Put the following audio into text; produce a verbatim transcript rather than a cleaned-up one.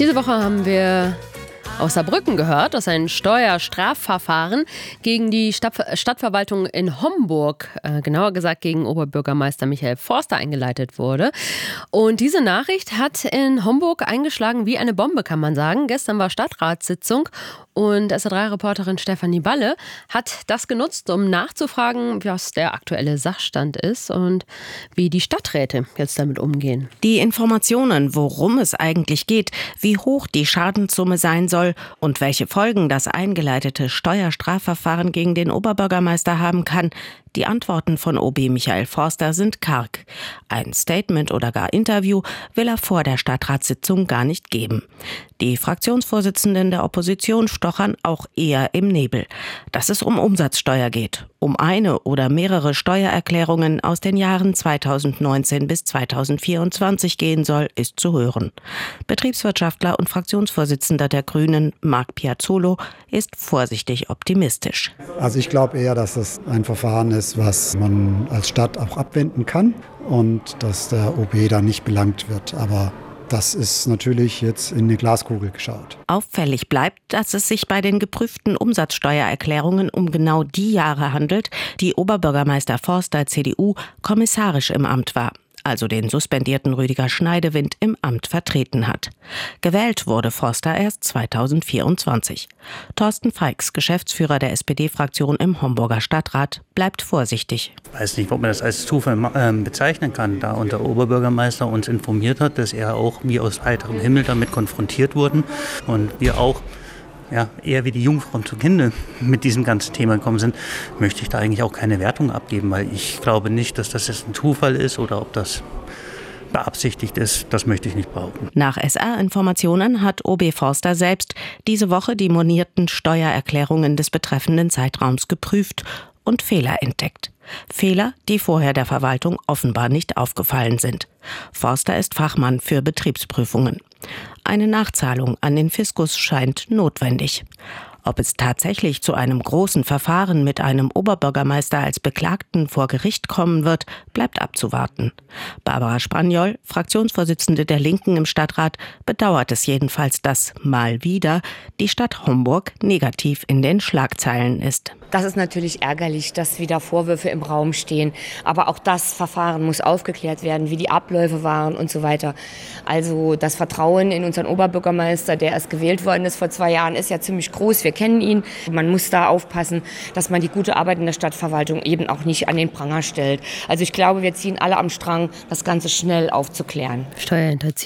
Diese Woche haben wir aus Saarbrücken gehört, dass ein Steuerstrafverfahren gegen die Stadt- Stadtverwaltung in Homburg, äh, genauer gesagt gegen Oberbürgermeister Michael Forster, eingeleitet wurde. Und diese Nachricht hat in Homburg eingeschlagen wie eine Bombe, kann man sagen. Gestern war Stadtratssitzung und S R drei Reporterin Stefanie Balle hat das genutzt, um nachzufragen, was der aktuelle Sachstand ist und wie die Stadträte jetzt damit umgehen. Die Informationen, worum es eigentlich geht, wie hoch die Schadenssumme sein soll und welche Folgen das eingeleitete Steuerstrafverfahren gegen den Oberbürgermeister haben kann, die Antworten von O B Michael Forster sind karg. Ein Statement oder gar Interview will er vor der Stadtratssitzung gar nicht geben. Die Fraktionsvorsitzenden der Opposition stochern auch eher im Nebel. Dass es um Umsatzsteuer geht, um eine oder mehrere Steuererklärungen aus den Jahren zweitausendneunzehn bis zweitausendvierundzwanzig gehen soll, ist zu hören. Betriebswirtschaftler und Fraktionsvorsitzender der Grünen, Marc Piazzolo, ist vorsichtig optimistisch. Also ich glaube eher, dass es ein Verfahren ist, was man als Stadt auch abwenden kann und dass der O B da nicht belangt wird. Aber das ist natürlich jetzt in eine Glaskugel geschaut. Auffällig bleibt, dass es sich bei den geprüften Umsatzsteuererklärungen um genau die Jahre handelt, die Oberbürgermeister Forster, C D U, kommissarisch im Amt war, also den suspendierten Rüdiger Schneidewind im Amt vertreten hat. Gewählt wurde Forster erst zweitausendvierundzwanzig. Thorsten Feix, Geschäftsführer der S P D-Fraktion im Homburger Stadtrat, bleibt vorsichtig. Ich weiß nicht, ob man das als Zufall äh, bezeichnen kann, da unser Oberbürgermeister uns informiert hat, dass er auch wie aus heiterem Himmel damit konfrontiert wurden und wir auch ja, eher wie die Jungfrauen zu Kinde mit diesem ganzen Thema gekommen sind, möchte ich da eigentlich auch keine Wertung abgeben, weil ich glaube nicht, dass das jetzt ein Zufall ist oder ob das beabsichtigt ist, das möchte ich nicht behaupten. Nach S R-Informationen hat O B Forster selbst diese Woche die monierten Steuererklärungen des betreffenden Zeitraums geprüft und Fehler entdeckt. Fehler, die vorher der Verwaltung offenbar nicht aufgefallen sind. Forster ist Fachmann für Betriebsprüfungen. Eine Nachzahlung an den Fiskus scheint notwendig. Ob es tatsächlich zu einem großen Verfahren mit einem Oberbürgermeister als Beklagten vor Gericht kommen wird, bleibt abzuwarten. Barbara Spraniol, Fraktionsvorsitzende der Linken im Stadtrat, bedauert es jedenfalls, dass mal wieder die Stadt Homburg negativ in den Schlagzeilen ist. Das ist natürlich ärgerlich, dass wieder Vorwürfe im Raum stehen. Aber auch das Verfahren muss aufgeklärt werden, wie die Abläufe waren und so weiter. Also das Vertrauen in unseren Oberbürgermeister, der erst gewählt worden ist vor zwei Jahren, ist ja ziemlich groß. Wir kennen ihn. Man muss da aufpassen, dass man die gute Arbeit in der Stadtverwaltung eben auch nicht an den Pranger stellt. Also ich glaube, wir ziehen alle am Strang, das Ganze schnell aufzuklären. Steuerhinterziehung.